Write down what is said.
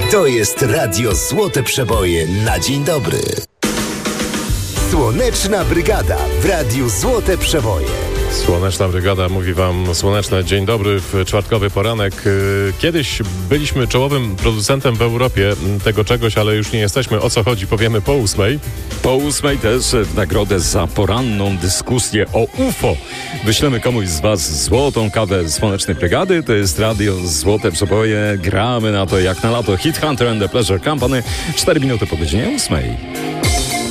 To jest Radio Złote Przeboje na dzień dobry. Słoneczna Brygada w Radiu Złote Przeboje. Słoneczna Brygada mówi wam słoneczne dzień dobry w czwartkowy poranek. Kiedyś byliśmy czołowym producentem w Europie tego czegoś, ale już nie jesteśmy. O co chodzi, powiemy po 8:00. Po 8:00 też w nagrodę za poranną dyskusję o UFO. Wyślemy komuś z was złotą kawę Słonecznej Brygady. To jest Radio Złote Przeboje. Gramy na to jak na lato. Hit Hunter and the Pleasure Company. 4 minuty po godzinie 8:00.